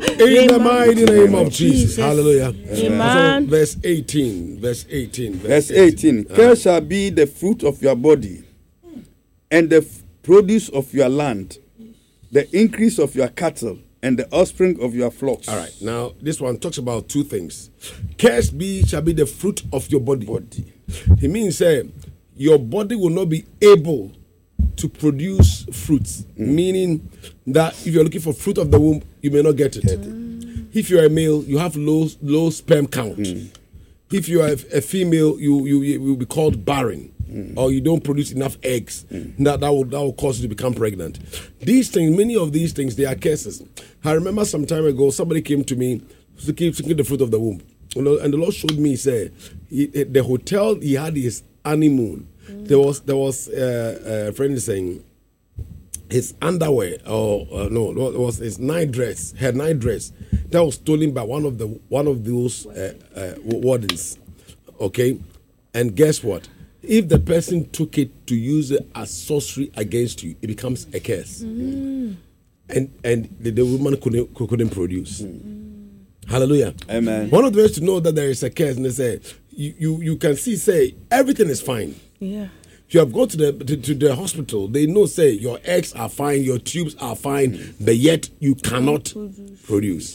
In the mighty name of Jesus. Hallelujah. Amen. Verse 18. Verse 18. Verse 18. Care shall be the fruit of your body, and the produce of your land, the increase of your cattle, and the offspring of your flocks. All right. Now, this one talks about two things. Cursed shall be the fruit of your body. It means your body will not be able to produce fruits, meaning that if you're looking for fruit of the womb, you may not get it. If you're a male, you have low sperm count. If you are a female, you will be called barren, or you don't produce enough eggs. That will cause you to become pregnant. These things, many of these things, they are curses. I remember some time ago, somebody came to me to keep seeking the fruit of the womb, and the Lord showed me, the hotel he had his honeymoon. There was a friend saying his underwear it was his night dress, her night dress that was stolen by one of those wardens. Okay, and guess what? If the person took it to use it as sorcery against you, it becomes a curse. And the woman couldn't produce. Hallelujah. Amen. One of the ways to know that there is a curse, and they say you can say everything is fine. Yeah. You have gone to the hospital. They know your eggs are fine, your tubes are fine, but yet you cannot produce.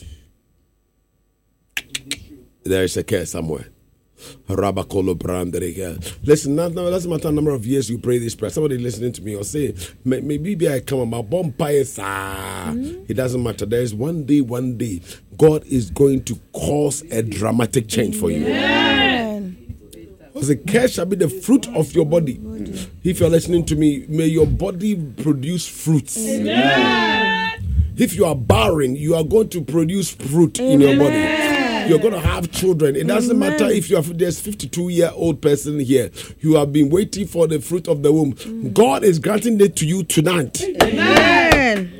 There is a curse somewhere. Listen, now doesn't matter the number of years you pray this prayer. Somebody listening to me or say, maybe I come about bonfires. It doesn't matter. There is one day, God is going to cause a dramatic change for you. Because the curse shall be the fruit of your body. If you're listening to me, may your body produce fruits. Amen. If you are barren, you are going to produce fruit in your body. You're going to have children. It doesn't matter if there's 52-year-old person here. You have been waiting for the fruit of the womb. God is granting it to you tonight. Amen.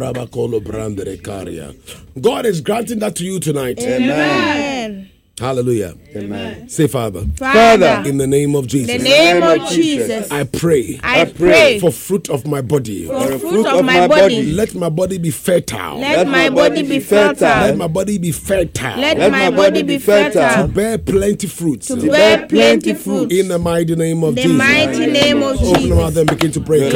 God is granting that to you tonight. Amen. Hallelujah. Amen. Say, Father, Father, in the name of Jesus, in the name of Jesus, I pray for fruit of my body. For fruit of my body. Let my body be fertile. Let my body be fertile. Let my body be fertile. Let my body be fertile. To bear plenty fruits. To bear plenty fruits. In the mighty name of Jesus. In the mighty name of Jesus. Open your mouth and begin to pray.